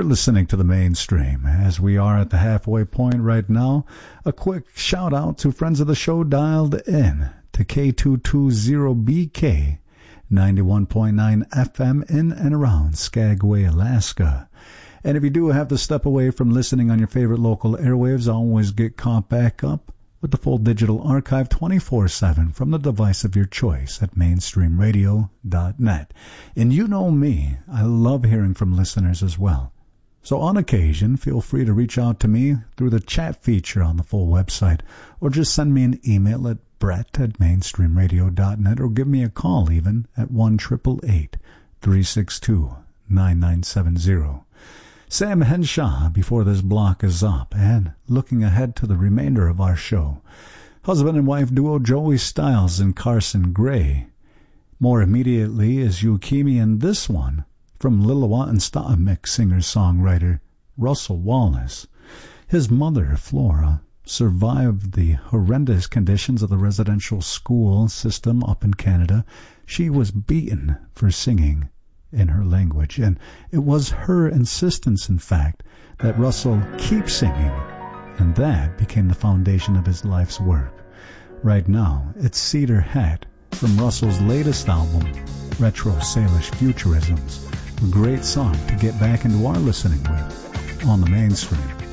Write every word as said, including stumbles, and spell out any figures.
You're listening to the Mainstream. As we are at the halfway point right now, a quick shout out to friends of the show dialed in to K two twenty B K, ninety-one point nine F M in and around Skagway, Alaska. And if you do have to step away from listening on your favorite local airwaves, always get caught back up with the full digital archive twenty-four seven from the device of your choice at mainstream radio dot net. And you know me, I love hearing from listeners as well. So on occasion, feel free to reach out to me through the chat feature on the full website, or just send me an email at brett at mainstream radio dot net, or give me a call even at one eight eight eight, three six two, nine nine seven zero. Sam Henshaw before this block is up, and looking ahead to the remainder of our show, husband and wife duo Joey Styles and Carson Gray. More immediately is Yukimi, and this one from Lillooet and Stahamik singer-songwriter Russell Wallace. His mother, Flora, survived the horrendous conditions of the residential school system up in Canada. She was beaten for singing in her language, and it was her insistence, in fact, that Russell keep singing, and that became the foundation of his life's work. Right now, it's Cedar Hat from Russell's latest album, Retro Salish Futurisms, a great song to get back into our listening with on the Mainstream.